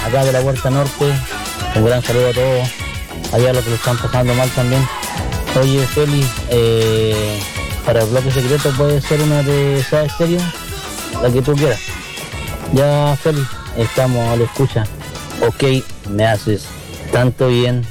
acá de la Puerta Norte. Un gran saludo a todos, allá a los que lo están pasando mal también. Oye, Feli, para el bloque secreto puede ser una de Soda Stereo, la que tú quieras. Ya, Feli, estamos a la escucha. Ok, me haces tanto bien.